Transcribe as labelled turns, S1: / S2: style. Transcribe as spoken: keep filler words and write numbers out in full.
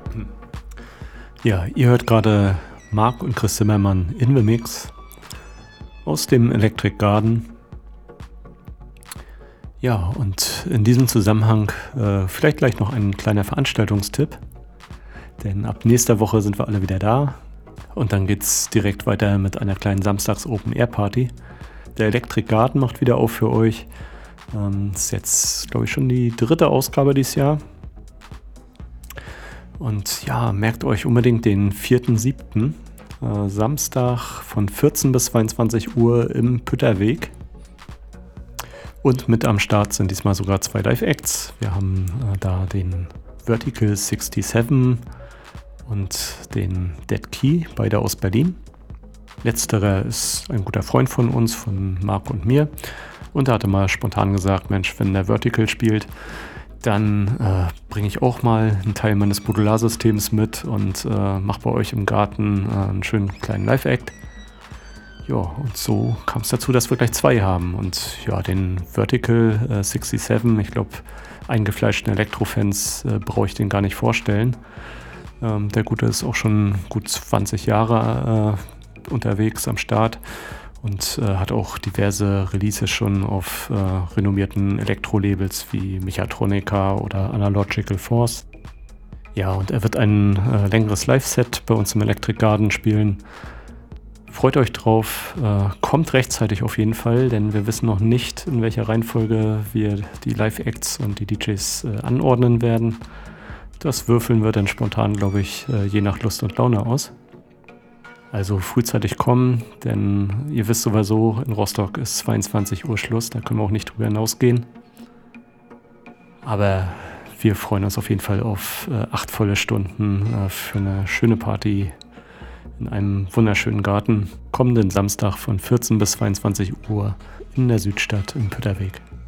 S1: Ja, ihr hört gerade Marc und Chris Zimmermann in the Mix aus dem Electric Garden. Ja, und in diesem Zusammenhang äh, vielleicht gleich noch ein kleiner Veranstaltungstipp, denn ab nächster Woche sind wir alle wieder da und dann geht's direkt weiter mit einer kleinen Samstags-Open-Air-Party. Der Electric Garden macht wieder auf für euch. Ähm, ist jetzt, glaube ich, schon die dritte Ausgabe dieses Jahr. Und ja, merkt euch unbedingt den vierten siebten Äh, Samstag von vierzehn bis zweiundzwanzig Uhr im Pütterweg. Und mit am Start sind diesmal sogar zwei Live-Acts. Wir haben äh, da den Vertical siebenundsechzig und den Dead Key, beide aus Berlin. Letzterer ist ein guter Freund von uns, von Marc und mir. Und er hatte mal spontan gesagt, Mensch, wenn der Vertical spielt, dann äh, bringe ich auch mal einen Teil meines Modularsystems mit und äh, mache bei euch im Garten äh, einen schönen kleinen Live-Act. Ja, und so kam es dazu, dass wir gleich zwei haben. Und ja, den Vertical äh, siebenundsechzig, ich glaube, eingefleischten Elektrofans äh, brauche ich den gar nicht vorstellen. Ähm, der Gute ist auch schon gut zwanzig Jahre äh, unterwegs am Start. Und äh, hat auch diverse Releases schon auf äh, renommierten Elektro-Labels wie Mechatronica oder Analogical Force. Ja, und er wird ein äh, längeres Live-Set bei uns im Electric Garden spielen. Freut euch drauf, äh, kommt rechtzeitig auf jeden Fall, denn wir wissen noch nicht, in welcher Reihenfolge wir die Live-Acts und die D Js äh, anordnen werden. Das würfeln wir dann spontan, glaube ich, äh, je nach Lust und Laune aus. Also frühzeitig kommen, denn ihr wisst sowieso, in Rostock ist zweiundzwanzig Uhr Schluss, da können wir auch nicht drüber hinausgehen. Aber wir freuen uns auf jeden Fall auf äh, acht volle Stunden äh, für eine schöne Party in einem wunderschönen Garten. Kommenden Samstag von vierzehn bis zweiundzwanzig Uhr in der Südstadt im Pütterweg.